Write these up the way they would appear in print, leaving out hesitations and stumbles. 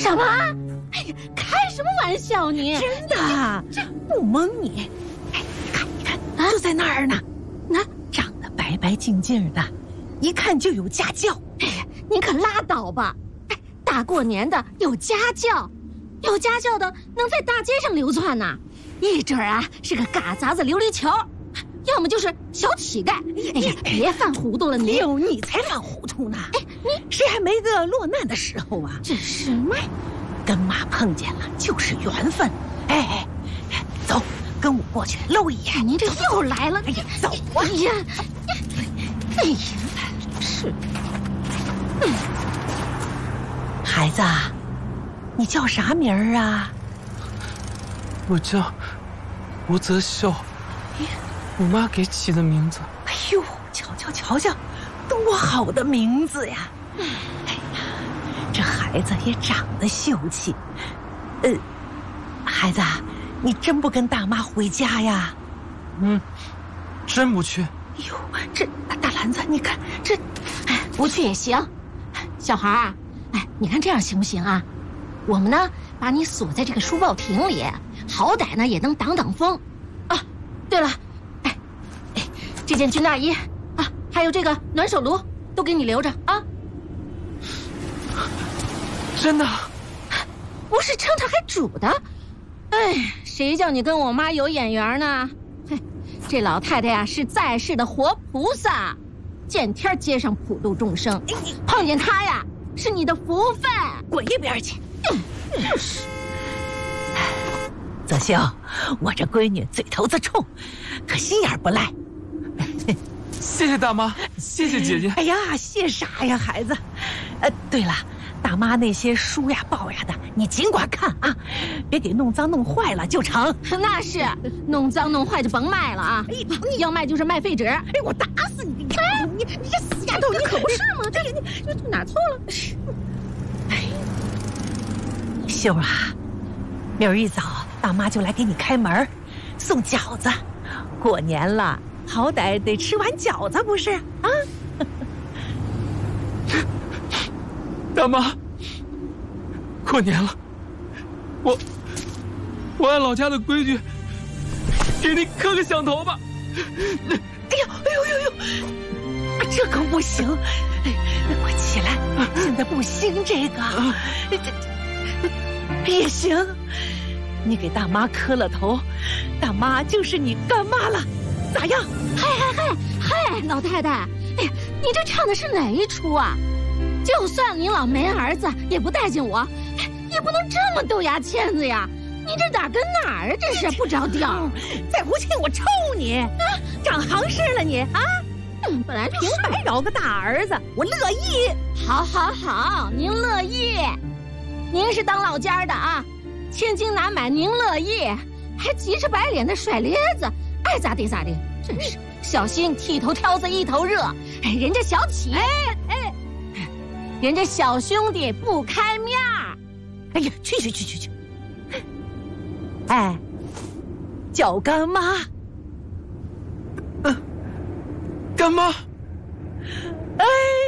什么？哎呀，开什么玩笑你？ 真的，不蒙你。哎，你看，就在那儿呢。那长得白白净净的，一看就有家教。 哎呀，您可拉倒吧！哎，大过年的有家教，有家教的能在大街上流窜呢？一准啊是个嘎杂子琉璃球，要么就是小乞丐。哎呀，别犯糊涂了你！ 哟，你才犯糊涂呢！哎，谁还没个落难的时候啊？ 这是嘛？ 跟妈碰见了就是缘分。哎，走，跟我过去露一眼。 您这又来了！ 哎呀，走啊！ 哎呀，哎呀，是。 孩子，你叫啥名儿啊？ 我叫吴泽秀，我妈给起的名字。 哎呦，瞧，多好的名字呀！哎呀，这孩子也长得秀气。孩子，你真不跟大妈回家呀？ 真不去。 哎呦，这大篮子，你看这， 哎，不去也行。小孩啊，哎，你看这样行不行啊？我们呢，把你锁在这个书报亭里，好歹呢也能挡挡风。啊，对了，哎，这件军大衣啊，还有这个暖手炉，都给你留着啊。 真的？ 不是撑着还煮的。哎，谁叫你跟我妈有眼缘呢？嘿，这老太太呀是在世的活菩萨，见天接上普度众生，碰见她呀是你的福分。 滚一边去！就是。泽秀，我这闺女嘴头子冲，可心眼不赖。 谢谢大妈，谢谢姐姐。 哎呀，谢啥呀，孩子。对了，大妈那些书呀报呀的，你尽管看啊，别给弄脏弄坏了就成。 那是，弄脏弄坏就甭卖了啊！你要卖就是卖废纸。哎， 我打死你！你这死丫头，你可不是吗？ 这哪错了？ 哎，秀啊，明儿一早大妈就来给你开门，送饺子。过年了，好歹得吃碗饺子不是啊？ 大妈，过年了，我按老家的规矩，给你磕个响头吧。 哎呦，这可不行！快起来，现在不兴这个，也行。你给大妈磕了头，大妈就是你干妈了，咋样？ 嗨，老太太，哎呀，你这唱的是哪一出啊？就算您老没儿子，也不待见我，也不能这么豆芽签子呀！你这哪跟哪儿啊？这是不着调！ 再胡气我抽你！啊，长行市了你啊！ 本来凭白饶个大儿子，我乐意。 好，您乐意，您是当老家的啊，千金难买您乐意，还急着白脸的甩咧子，爱咋地咋地，真是小心剃头挑子一头热。哎，人家小企，人家小兄弟不开面儿。 哎呀，去！哎，叫干妈。 干妈。 哎，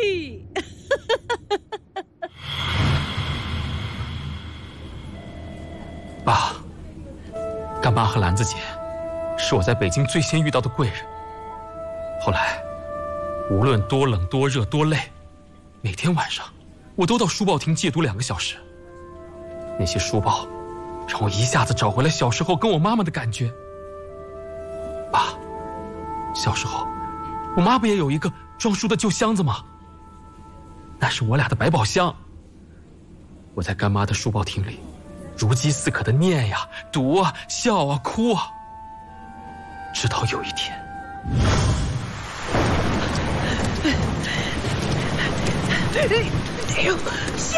爸，干妈和兰子姐是我在北京最先遇到的贵人。后来，无论多冷多热多累，每天晚上我都到书报亭借读2个小时。那些书报让我一下子找回了小时候跟我妈妈的感觉。爸，小时候我妈不也有一个装书的旧箱子吗？那是我俩的百宝箱。我在干妈的书报亭里如饥似渴的念呀、读啊、笑啊、哭啊，直到有一天， 哎呦，秀，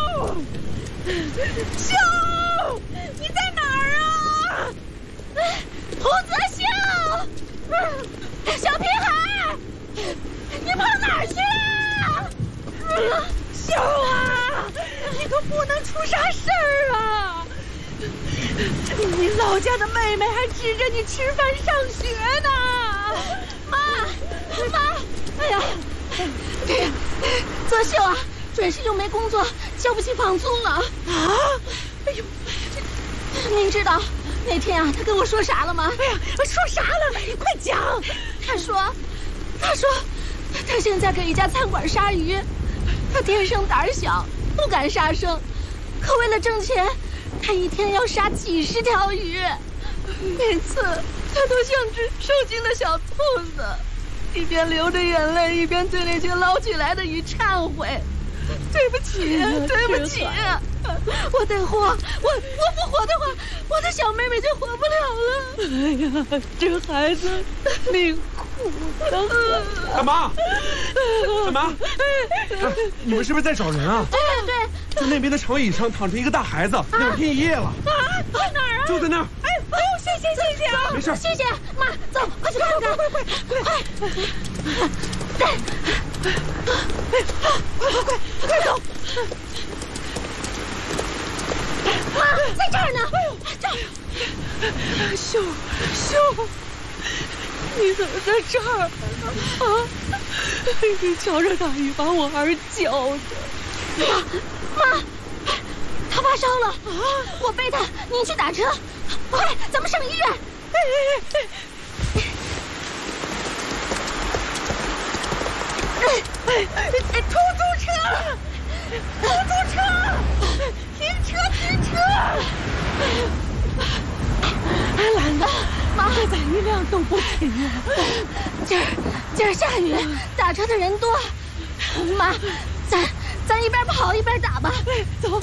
你在哪儿啊？ 胡泽秀，小屁孩，你跑哪儿去了？ 秀啊，你可不能出啥事儿啊！你老家的妹妹还指着你吃饭上学呢。 妈，哎呀，泽秀啊， 准是又没工作，交不起房租了。 啊！哎呦， 您知道那天啊，他跟我说啥了吗？ 哎呀，说啥了？你快讲！ 他说，他现在给一家餐馆杀鱼，他天生胆小，不敢杀生，可为了挣钱，他一天要杀几10条鱼。每次他都像只受惊的小兔子，一边流着眼泪，一边对那些捞起来的鱼忏悔：“对不起，对不起，我得活，我不活的话，我的小妹妹就活不了了。” 哎呀，这孩子命苦的很。 干嘛？干嘛？你们是不是在找人啊？ 对， 在那边的长椅上躺着一个大孩子，2天1夜了。 在哪儿啊？ 就在那儿。 哎呦，谢谢啊！ 没事， 谢谢妈，走，快去看看，快走！妈，在这儿呢，这儿。 秀，你怎么在这儿啊？你瞧着大雨把我儿浇的。 妈，他发烧了啊！我背他，您去打车，快，咱们上医院。出租车，停车！ 兰子，妈，这载一辆都不停啊！ 今儿下雨，打车的人多。妈，咱一边跑一边打吧。 走。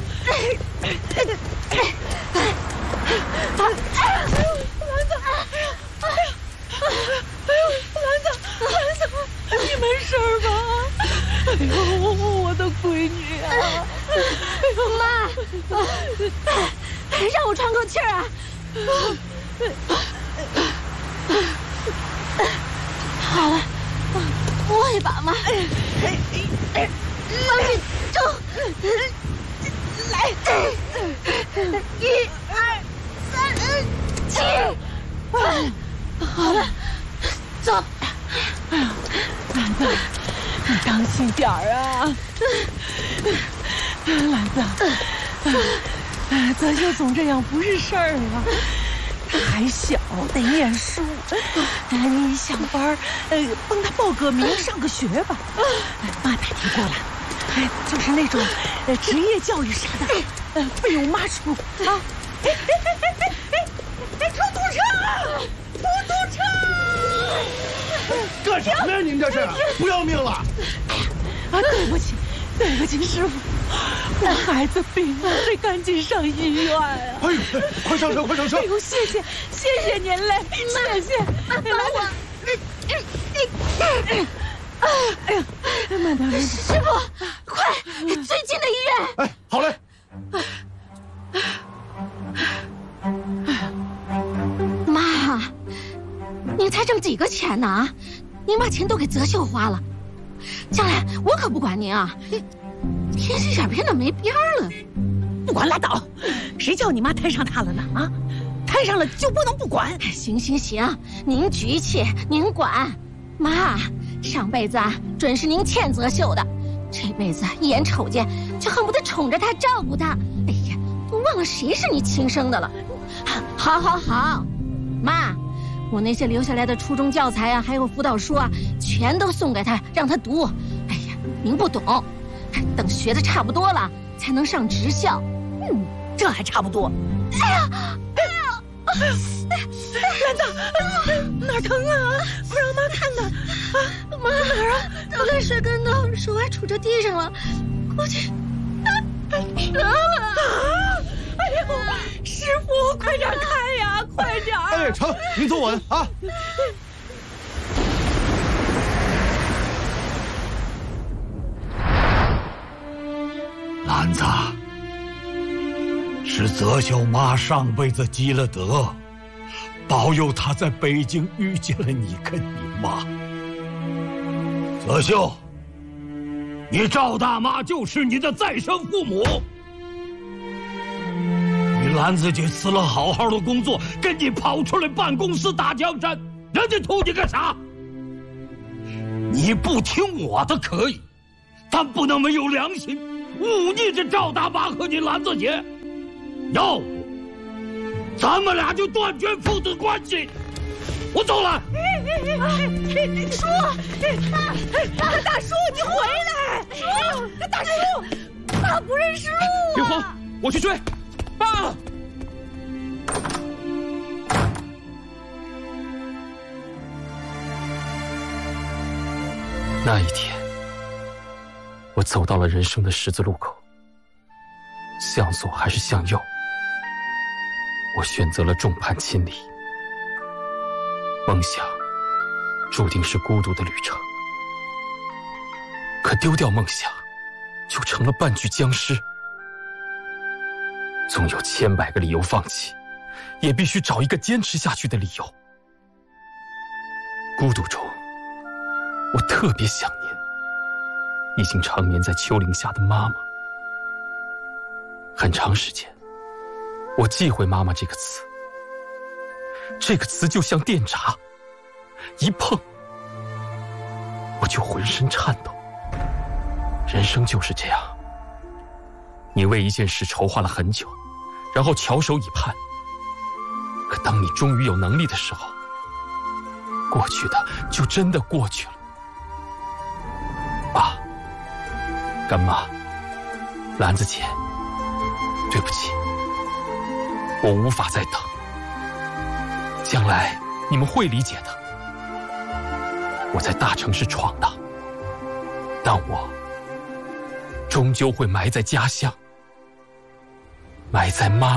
兰子，你没事吧？哎呦，我的闺女啊！ 妈，让我喘口气儿啊！好了，摸一把嘛。往里冲！来，1、2、3、7。好了，走。 兰子，你当心点儿啊！兰子，泽秀总这样不是事儿啊。他还小，得念书。你一下班，帮他报个名，上个学吧。妈打听过了，就是那种职业教育啥的，费用妈出啊。出租车！ 干什么呀？您这是不要命了？ 啊，对不起，师傅，我孩子病了，得赶紧上医院啊！ 哎呦，快上车！ 哎呦，谢谢您嘞，谢谢。 妈，帮我。 哎呀，慢点。 师傅，快，最近的医院。 哎，好嘞。 妈，您才挣几个钱呢啊？您把钱都给泽秀花了，将来我可不管您啊！天使眼变得没边儿了。 不管拉倒，谁叫你妈摊上他了呢？啊，摊上了就不能不管。 行，您局气，您管。妈，上辈子啊，准是您欠泽秀的，这辈子一眼瞅见就恨不得宠着他，照顾他。哎呀，都忘了谁是你亲生的了。好，妈，我那些留下来的初中教材啊，还有辅导书啊，全都送给他，让他读。哎呀，您不懂，等学的差不多了才能上职校。 这还差不多。 哎呀！ 兰子，哪儿疼啊？快让妈看看。啊， 妈哪儿啊？刚才摔跟头，手还杵着地上了，估计折了。 哎呦，师傅，快点开呀，快点！ 哎，成，您坐稳啊。 兰子，是泽秀妈上辈子积了德，保佑她在北京遇见了你跟你妈。泽秀，你赵大妈就是你的再生父母。你兰子姐辞了好好的工作，跟你跑出来办公室打江山，人家图你干啥？你不听我的可以，但不能没有良心。 忤逆这赵大妈和你兰子姐，要不咱们俩就断绝父子关系。我走了。 叔，大叔，你回来！叔，大叔， 他不认识路啊！ 别慌，我去追。爸！那一天，我走到了人生的十字路口，向左还是向右？我选择了众叛亲离。梦想注定是孤独的旅程，可丢掉梦想，就成了半具僵尸。总有千百个理由放弃，也必须找一个坚持下去的理由。孤独中，我特别想念已经长眠在丘陵下的妈妈。很长时间，我忌讳妈妈这个词。这个词就像电闸，一碰我就浑身颤抖。人生就是这样，你为一件事筹划了很久，然后翘首以盼，可当你终于有能力的时候，过去的就真的过去了。爸、干妈、兰子姐，对不起，我无法再等。将来你们会理解的。我在大城市闯荡，但我终究会埋在家乡，埋在妈妈